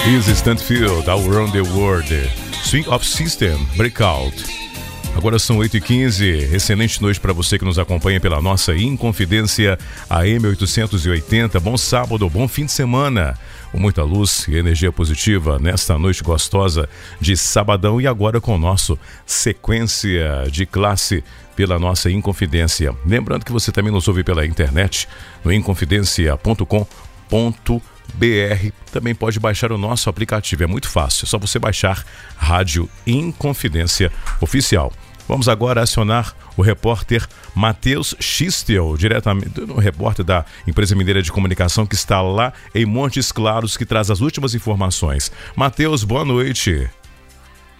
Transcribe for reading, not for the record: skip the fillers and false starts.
Easy Stanfield, All Around the World, Swing of System, Breakout. Agora são 8h15, excelente noite para você que nos acompanha pela nossa Inconfidência AM 880. Bom sábado, bom fim de semana, com muita luz e energia positiva nesta noite gostosa de sabadão. E agora com o nosso Sequência de Classe pela nossa Inconfidência. Lembrando que você também nos ouve pela internet no inconfidencia.com.br. Também pode baixar o nosso aplicativo, é muito fácil, é só você baixar Rádio Inconfidência Oficial. Vamos agora acionar o repórter Matheus Schistel, diretamente no repórter da Empresa Mineira de Comunicação, que está lá em Montes Claros, que traz as últimas informações. Matheus, boa noite.